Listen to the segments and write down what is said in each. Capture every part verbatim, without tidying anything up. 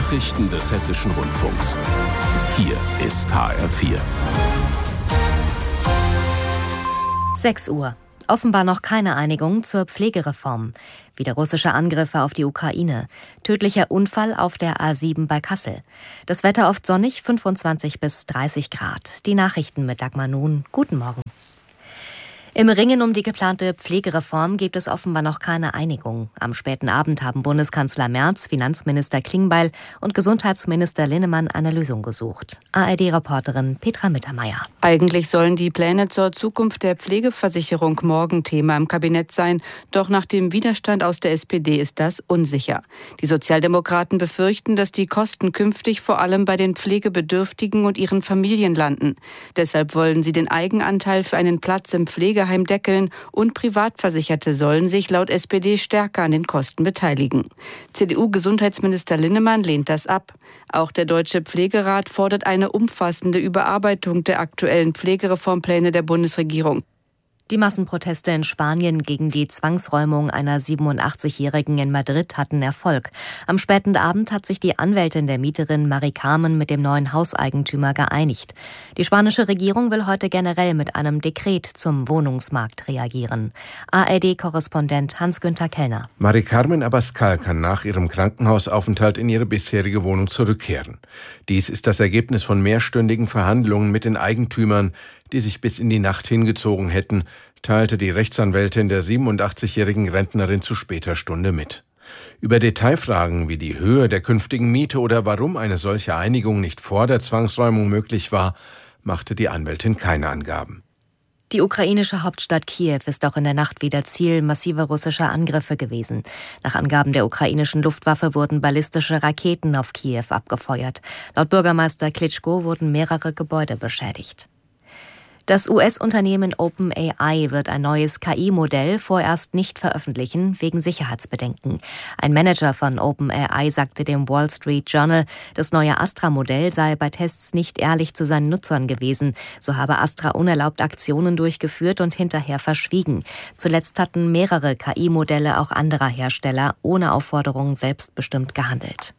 Nachrichten des Hessischen Rundfunks. Hier ist H R vier. sechs Uhr. Offenbar noch keine Einigung zur Pflegereform. Wieder russische Angriffe auf die Ukraine. Tödlicher Unfall auf der A sieben bei Kassel. Das Wetter oft sonnig, fünfundzwanzig bis dreißig Grad. Die Nachrichten mit Dagmar Nun. Guten Morgen. Im Ringen um die geplante Pflegereform gibt es offenbar noch keine Einigung. Am späten Abend haben Bundeskanzler Merz, Finanzminister Klingbeil und Gesundheitsminister Linnemann eine Lösung gesucht. A R D-Reporterin Petra Mittermeier. Eigentlich sollen die Pläne zur Zukunft der Pflegeversicherung morgen Thema im Kabinett sein. Doch nach dem Widerstand aus der S P D ist das unsicher. Die Sozialdemokraten befürchten, dass die Kosten künftig vor allem bei den Pflegebedürftigen und ihren Familien landen. Deshalb wollen sie den Eigenanteil für einen Platz im Pflegeheim deckeln und Privatversicherte sollen sich laut S P D stärker an den Kosten beteiligen. C D U-Gesundheitsminister Linnemann lehnt das ab. Auch der Deutsche Pflegerat fordert eine umfassende Überarbeitung der aktuellen Pflegereformpläne der Bundesregierung. Die Massenproteste in Spanien gegen die Zwangsräumung einer siebenundachtzigjährigen in Madrid hatten Erfolg. Am späten Abend hat sich die Anwältin der Mieterin Mari Carmen mit dem neuen Hauseigentümer geeinigt. Die spanische Regierung will heute generell mit einem Dekret zum Wohnungsmarkt reagieren. A R D-Korrespondent Hans-Günther Kellner. Mari Carmen Abascal kann nach ihrem Krankenhausaufenthalt in ihre bisherige Wohnung zurückkehren. Dies ist das Ergebnis von mehrstündigen Verhandlungen mit den Eigentümern, die sich bis in die Nacht hingezogen hätten, teilte die Rechtsanwältin der siebenundachtzigjährigen Rentnerin zu später Stunde mit. Über Detailfragen wie die Höhe der künftigen Miete oder warum eine solche Einigung nicht vor der Zwangsräumung möglich war, machte die Anwältin keine Angaben. Die ukrainische Hauptstadt Kiew ist auch in der Nacht wieder Ziel massiver russischer Angriffe gewesen. Nach Angaben der ukrainischen Luftwaffe wurden ballistische Raketen auf Kiew abgefeuert. Laut Bürgermeister Klitschko wurden mehrere Gebäude beschädigt. Das U S-Unternehmen OpenAI wird ein neues K I-Modell vorerst nicht veröffentlichen, wegen Sicherheitsbedenken. Ein Manager von OpenAI sagte dem Wall Street Journal, das neue Astra-Modell sei bei Tests nicht ehrlich zu seinen Nutzern gewesen. So habe Astra unerlaubt Aktionen durchgeführt und hinterher verschwiegen. Zuletzt hatten mehrere K I-Modelle auch anderer Hersteller ohne Aufforderung selbstbestimmt gehandelt.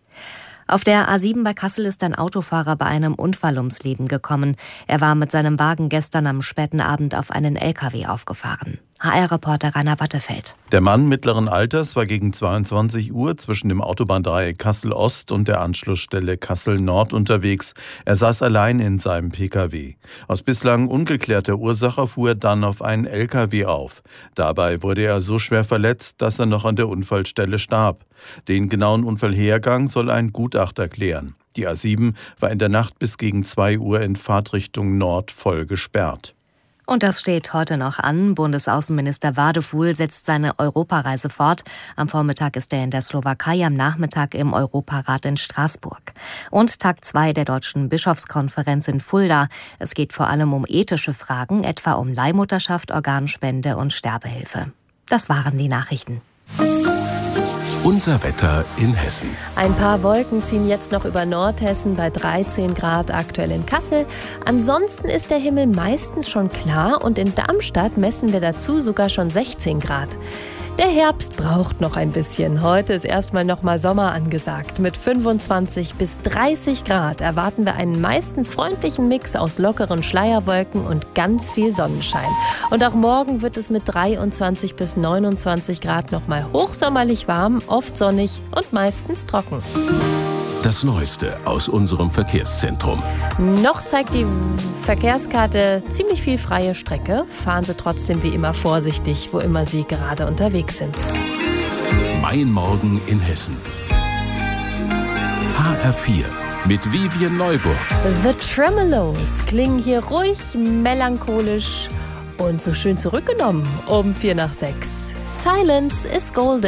Auf der A sieben bei Kassel ist ein Autofahrer bei einem Unfall ums Leben gekommen. Er war mit seinem Wagen gestern am späten Abend auf einen L K W aufgefahren. H R-Reporter Rainer Wattefeld. Der Mann mittleren Alters war gegen zweiundzwanzig Uhr zwischen dem Autobahndreieck Kassel-Ost und der Anschlussstelle Kassel-Nord unterwegs. Er saß allein in seinem P K W. Aus bislang ungeklärter Ursache fuhr er dann auf einen L K W auf. Dabei wurde er so schwer verletzt, dass er noch an der Unfallstelle starb. Den genauen Unfallhergang soll ein Gutachter klären. Die A sieben war in der Nacht bis gegen zwei Uhr in Fahrtrichtung Nord voll gesperrt. Und das steht heute noch an. Bundesaußenminister Wadefuhl setzt seine Europareise fort. Am Vormittag ist er in der Slowakei, am Nachmittag im Europarat in Straßburg. Und Tag zwei der Deutschen Bischofskonferenz in Fulda. Es geht vor allem um ethische Fragen, etwa um Leihmutterschaft, Organspende und Sterbehilfe. Das waren die Nachrichten. Unser Wetter in Hessen. Ein paar Wolken ziehen jetzt noch über Nordhessen bei dreizehn Grad aktuell in Kassel. Ansonsten ist der Himmel meistens schon klar und in Darmstadt messen wir dazu sogar schon sechzehn Grad. Der Herbst braucht noch ein bisschen. Heute ist erstmal noch mal Sommer angesagt. Mit fünfundzwanzig bis dreißig Grad erwarten wir einen meistens freundlichen Mix aus lockeren Schleierwolken und ganz viel Sonnenschein. Und auch morgen wird es mit dreiundzwanzig bis neunundzwanzig Grad noch mal hochsommerlich warm, oft sonnig und meistens trocken. Das Neueste aus unserem Verkehrszentrum. Noch zeigt die Verkehrskarte ziemlich viel freie Strecke. Fahren Sie trotzdem wie immer vorsichtig, wo immer Sie gerade unterwegs sind. Mein Morgen in Hessen. H R vier mit Vivian Neuburg. The Tremolos klingen hier ruhig, melancholisch und so schön zurückgenommen um vier nach sechs. Silence is golden.